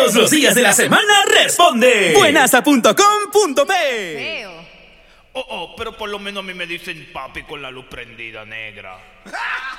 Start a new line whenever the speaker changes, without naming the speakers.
Todos los días de la semana responde buenasa.com.p.
Feo.
Pero por lo menos a mí me dicen papi con la luz prendida, negra.